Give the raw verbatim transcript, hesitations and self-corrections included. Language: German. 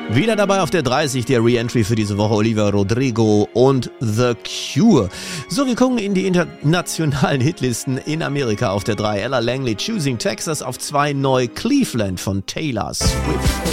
Wieder dabei auf der dreißig, der Re-Entry für diese Woche Olivia Rodrigo und The Cure. So, wir gucken in die internationalen Hitlisten in Amerika auf der drei. Ella Langley, Choosing Texas auf zwei, neu Cleveland von Taylor Swift.